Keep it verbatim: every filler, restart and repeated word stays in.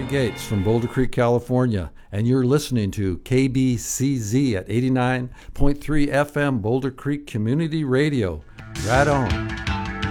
Greg Gates from Boulder Creek, California, and you're listening to K B C Z at eighty-nine point three F M Boulder Creek Community Radio. Right on.